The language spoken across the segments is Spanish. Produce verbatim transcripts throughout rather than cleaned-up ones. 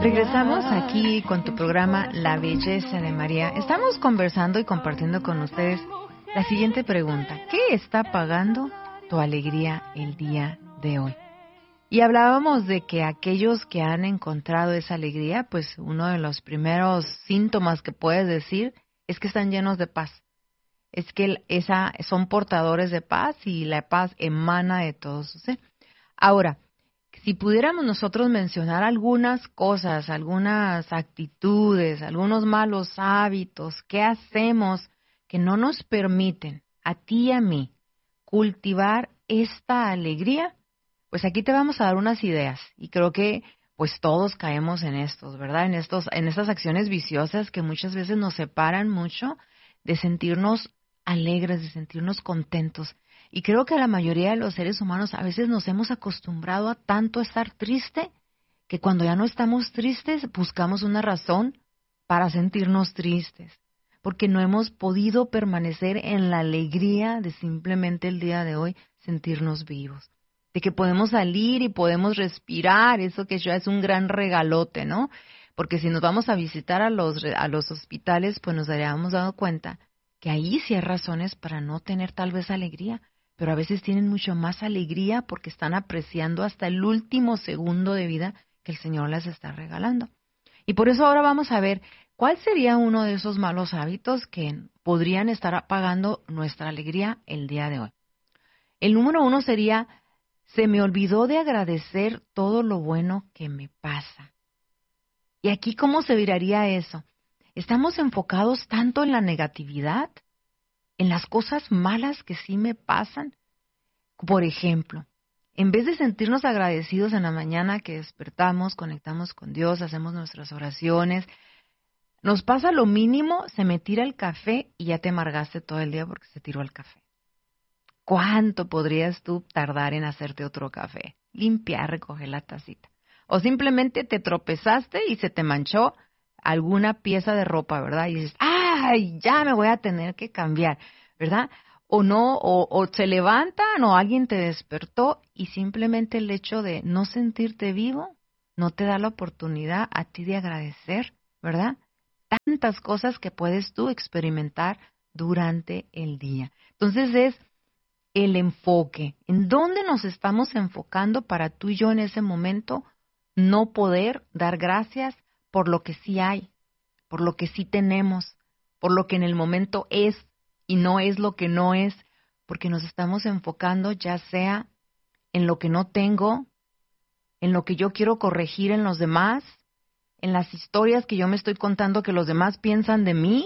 Regresamos aquí con tu programa La Belleza de María. Estamos conversando y compartiendo con ustedes la siguiente pregunta. ¿Qué está pagando tu alegría el día de hoy? Y hablábamos de que aquellos que han encontrado esa alegría, pues uno de los primeros síntomas que puedes decir es que están llenos de paz. Es que esa, son portadores de paz y la paz emana de todos. ¿Sí? Ahora, si pudiéramos nosotros mencionar algunas cosas, algunas actitudes, algunos malos hábitos, ¿qué hacemos que no nos permiten a ti y a mí cultivar esta alegría? Pues aquí te vamos a dar unas ideas y creo que pues todos caemos en estos, ¿verdad? En estos, en estas acciones viciosas que muchas veces nos separan mucho de sentirnos alegres, de sentirnos contentos. Y creo que la mayoría de los seres humanos a veces nos hemos acostumbrado a tanto estar triste que cuando ya no estamos tristes buscamos una razón para sentirnos tristes, porque no hemos podido permanecer en la alegría de simplemente el día de hoy sentirnos vivos, de que podemos salir y podemos respirar, eso que ya es un gran regalote, ¿no? Porque si nos vamos a visitar a los, a los hospitales, pues nos habríamos dado cuenta que ahí sí hay razones para no tener tal vez alegría, pero a veces tienen mucho más alegría porque están apreciando hasta el último segundo de vida que el Señor les está regalando. Y por eso ahora vamos a ver cuál sería uno de esos malos hábitos que podrían estar apagando nuestra alegría el día de hoy. El número uno sería, se me olvidó de agradecer todo lo bueno que me pasa. ¿Y aquí cómo se viraría eso? ¿Estamos enfocados tanto en la negatividad, en las cosas malas que sí me pasan? Por ejemplo, en vez de sentirnos agradecidos en la mañana que despertamos, conectamos con Dios, hacemos nuestras oraciones, nos pasa lo mínimo, se me tira el café y ya te amargaste todo el día porque se tiró el café. ¿Cuánto podrías tú tardar en hacerte otro café? Limpiar, recoger la tacita. O simplemente te tropezaste y se te manchó alguna pieza de ropa, ¿verdad? Y dices, ¡ay, ya me voy a tener que cambiar! ¿Verdad? O no, o, o se levantan o alguien te despertó y simplemente el hecho de no sentirte vivo no te da la oportunidad a ti de agradecer, ¿verdad? Tantas cosas que puedes tú experimentar durante el día. Entonces es el enfoque. ¿En dónde nos estamos enfocando para tú y yo en ese momento no poder dar gracias por lo que sí hay, por lo que sí tenemos, por lo que en el momento es y no es lo que no es, porque nos estamos enfocando ya sea en lo que no tengo, en lo que yo quiero corregir en los demás, en las historias que yo me estoy contando que los demás piensan de mí,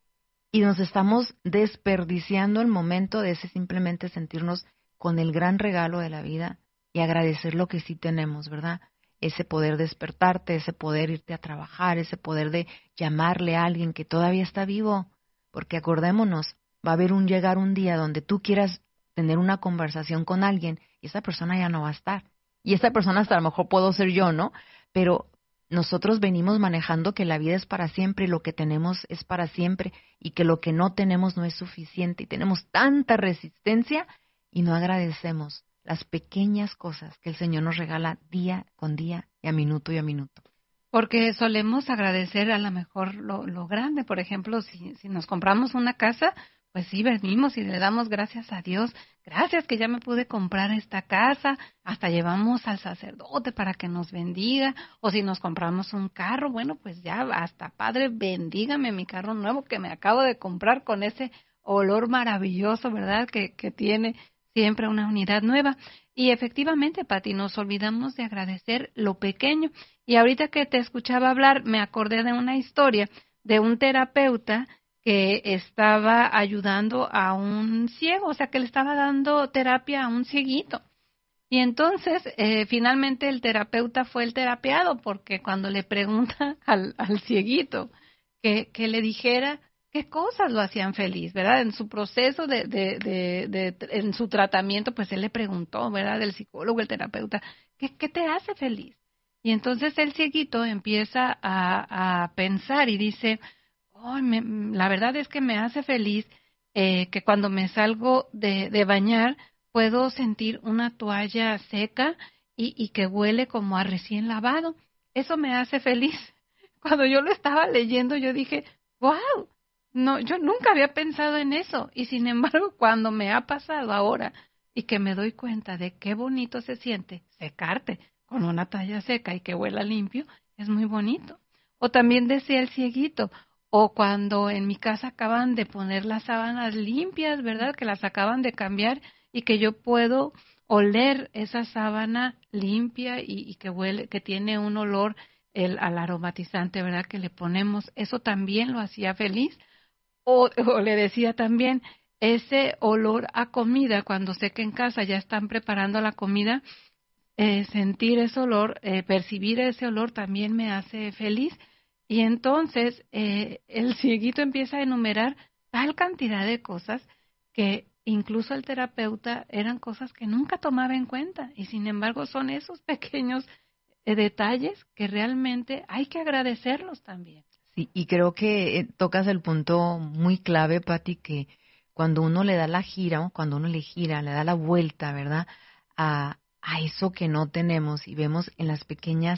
y nos estamos desperdiciando el momento de ese simplemente sentirnos con el gran regalo de la vida y agradecer lo que sí tenemos, ¿verdad? Ese poder despertarte, ese poder irte a trabajar, ese poder de llamarle a alguien que todavía está vivo, porque acordémonos, va a haber un llegar un día donde tú quieras tener una conversación con alguien y esa persona ya no va a estar. Y esa persona hasta a lo mejor puedo ser yo, ¿no? Pero nosotros venimos manejando que la vida es para siempre y lo que tenemos es para siempre y que lo que no tenemos no es suficiente y tenemos tanta resistencia y no agradecemos las pequeñas cosas que el Señor nos regala día con día y a minuto y a minuto. Porque solemos agradecer a lo mejor lo, lo grande. Por ejemplo, si, si nos compramos una casa, pues sí, venimos y le damos gracias a Dios. Gracias que ya me pude comprar esta casa. Hasta llevamos al sacerdote para que nos bendiga. O si nos compramos un carro, bueno, pues ya hasta Padre, bendígame mi carro nuevo que me acabo de comprar con ese olor maravilloso, ¿verdad? Que, que tiene siempre una unidad nueva. Y efectivamente, Pati, nos olvidamos de agradecer lo pequeño. Y ahorita que te escuchaba hablar, me acordé de una historia de un terapeuta que estaba ayudando a un ciego, o sea, que le estaba dando terapia a un cieguito. Y entonces, eh, finalmente el terapeuta fue el terapiado, porque cuando le pregunta al, al cieguito que, que le dijera qué cosas lo hacían feliz, ¿verdad? En su proceso de, de, de, de, de en su tratamiento, pues él le preguntó, ¿verdad? El psicólogo, el terapeuta, ¿qué, qué te hace feliz? Y entonces el cieguito empieza a, a pensar y dice, oh, me, la verdad es que me hace feliz eh, que cuando me salgo de, de bañar puedo sentir una toalla seca y, y que huele como a recién lavado. eso me hace feliz. Cuando yo lo estaba leyendo, yo dije, wow, no, yo nunca había pensado en eso. Y sin embargo, cuando me ha pasado ahora y que me doy cuenta de qué bonito se siente secarte con una toalla seca y que huela limpio, es muy bonito. O también decía el cieguito, o cuando en mi casa acaban de poner las sábanas limpias, ¿verdad? Que las acaban de cambiar y que yo puedo oler esa sábana limpia y, y que huele, que tiene un olor el, al aromatizante, ¿verdad? Que le ponemos, eso también lo hacía feliz. O, o le decía también, ese olor a comida, cuando sé que en casa ya están preparando la comida, eh, sentir ese olor, eh, percibir ese olor también me hace feliz. Y entonces eh, el cieguito empieza a enumerar tal cantidad de cosas que incluso el terapeuta eran cosas que nunca tomaba en cuenta. Y sin embargo son esos pequeños eh, detalles que realmente hay que agradecerlos también. Sí, y creo que eh, tocas el punto muy clave, Pati, que cuando uno le da la gira, cuando uno le gira, le da la vuelta, ¿verdad? A, a eso que no tenemos y vemos en las pequeñas,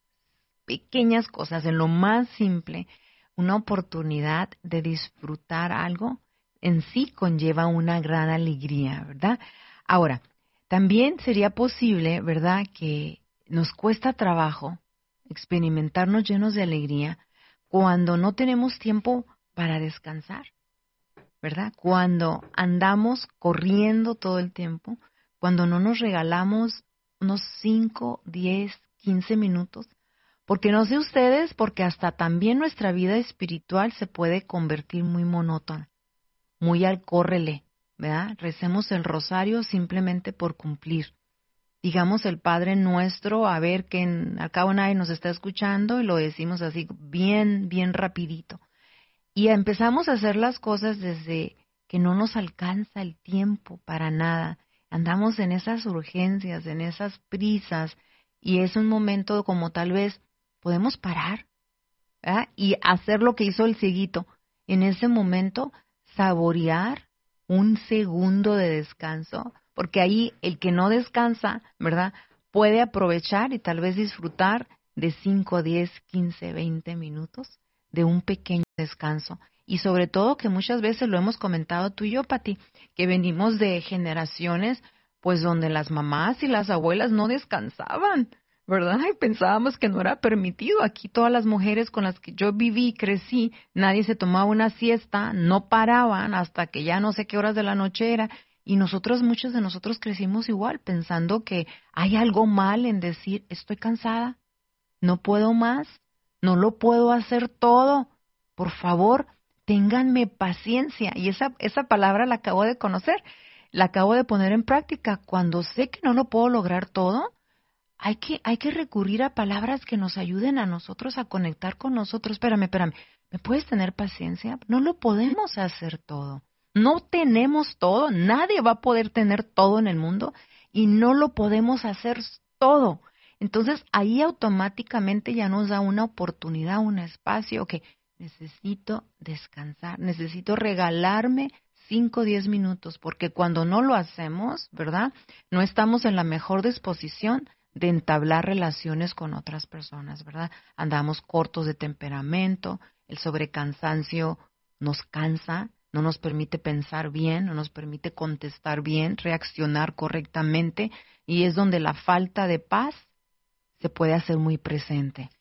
pequeñas cosas, en lo más simple, una oportunidad de disfrutar algo, en sí conlleva una gran alegría, ¿verdad? Ahora, también sería posible, ¿verdad?, que nos cuesta trabajo experimentarnos llenos de alegría cuando no tenemos tiempo para descansar, ¿verdad? Cuando andamos corriendo todo el tiempo, cuando no nos regalamos unos cinco, diez, quince minutos, porque no sé ustedes, porque hasta también nuestra vida espiritual se puede convertir muy monótona, muy al córrele, ¿verdad? Recemos el rosario simplemente por cumplir. Digamos el Padre Nuestro, a ver que en, al cabo nadie nos está escuchando y lo decimos así bien, bien rapidito. Y empezamos a hacer las cosas desde que no nos alcanza el tiempo para nada. Andamos en esas urgencias, en esas prisas y es un momento como tal vez podemos parar, ¿verdad? Y hacer lo que hizo el cieguito. En ese momento saborear un segundo de descanso, porque ahí el que no descansa, ¿verdad?, puede aprovechar y tal vez disfrutar de cinco, diez, quince, veinte minutos de un pequeño descanso. Y sobre todo que muchas veces lo hemos comentado tú y yo, Pati, que venimos de generaciones pues donde las mamás y las abuelas no descansaban, ¿verdad? Y pensábamos que no era permitido. Aquí todas las mujeres con las que yo viví y crecí, nadie se tomaba una siesta, no paraban hasta que ya no sé qué horas de la noche era. Y nosotros, muchos de nosotros crecimos igual, pensando que hay algo mal en decir, estoy cansada, no puedo más, no lo puedo hacer todo. Por favor, ténganme paciencia. Y esa, esa palabra la acabo de conocer, la acabo de poner en práctica. Cuando sé que no lo puedo lograr todo, hay que, hay que recurrir a palabras que nos ayuden a nosotros a conectar con nosotros. Espérame, espérame, ¿me puedes tener paciencia? No lo podemos hacer todo. No tenemos todo, nadie va a poder tener todo en el mundo y no lo podemos hacer todo. Entonces ahí automáticamente ya nos da una oportunidad, un espacio que necesito descansar, necesito regalarme cinco o diez minutos, porque cuando no lo hacemos, ¿verdad?, no estamos en la mejor disposición de entablar relaciones con otras personas, ¿verdad? Andamos cortos de temperamento, el sobrecansancio nos cansa, no nos permite pensar bien, no nos permite contestar bien, reaccionar correctamente, y es donde la falta de paz se puede hacer muy presente.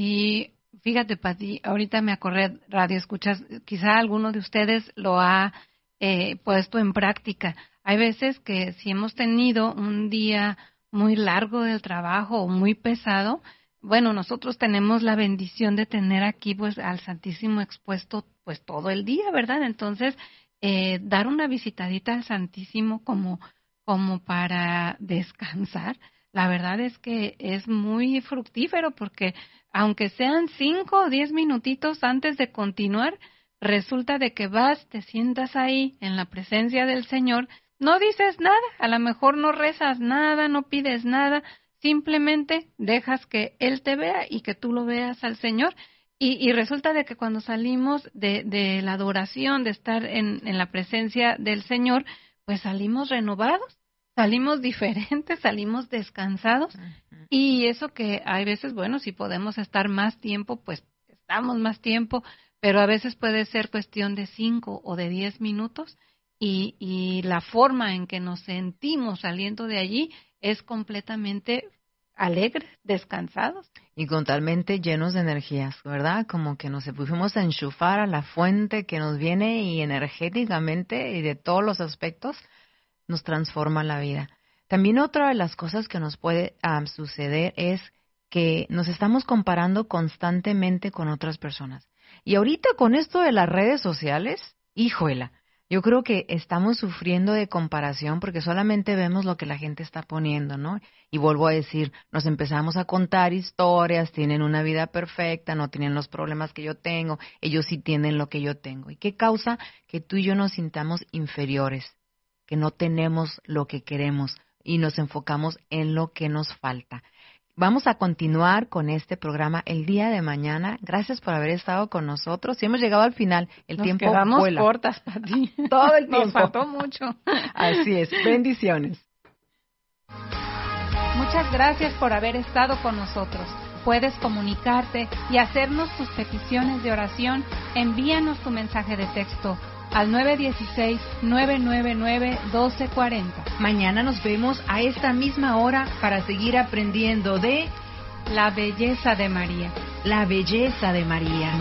Y fíjate, Pati, ahorita me acordé, radio escuchas, quizá alguno de ustedes lo ha eh, puesto en práctica. Hay veces que si hemos tenido un día muy largo del trabajo o muy pesado, bueno, nosotros tenemos la bendición de tener aquí pues al Santísimo expuesto pues todo el día, ¿verdad? Entonces, eh, dar una visitadita al Santísimo como, como para descansar, la verdad es que es muy fructífero porque aunque sean cinco o diez minutitos antes de continuar, resulta de que vas, te sientas ahí en la presencia del Señor, no dices nada, a lo mejor no rezas nada, no pides nada, simplemente dejas que Él te vea y que tú lo veas al Señor. Y, y resulta de que cuando salimos de, de la adoración, de estar en, en la presencia del Señor, pues salimos renovados, salimos diferentes, salimos descansados. Uh-huh. Y eso que hay veces, bueno, si podemos estar más tiempo, pues estamos más tiempo, pero a veces puede ser cuestión de cinco o de diez minutos y, y la forma en que nos sentimos saliendo de allí es completamente alegres, descansados. Y totalmente llenos de energías, ¿verdad? Como que nos pusimos a enchufar a la fuente que nos viene y energéticamente y de todos los aspectos nos transforma la vida. También otra de las cosas que nos puede um, suceder es que nos estamos comparando constantemente con otras personas. Y ahorita con esto de las redes sociales, híjola, yo creo que estamos sufriendo de comparación porque solamente vemos lo que la gente está poniendo, ¿no? Y vuelvo a decir, nos empezamos a contar historias, tienen una vida perfecta, no tienen los problemas que yo tengo, ellos sí tienen lo que yo tengo. ¿Y qué causa? Que tú y yo nos sintamos inferiores, que no tenemos lo que queremos y nos enfocamos en lo que nos falta. Vamos a continuar con este programa el día de mañana. Gracias por haber estado con nosotros. Y hemos llegado al final. El Nos tiempo quedamos vuela. cortas, Pati. Todo el tiempo. Nos faltó mucho. Así es. Bendiciones. Muchas gracias por haber estado con nosotros. Puedes comunicarte y hacernos tus peticiones de oración. Envíanos tu mensaje de texto al nueve uno seis, nueve nueve nueve, uno dos cuatro cero. Mañana nos vemos a esta misma hora para seguir aprendiendo de la belleza de María. La belleza de María.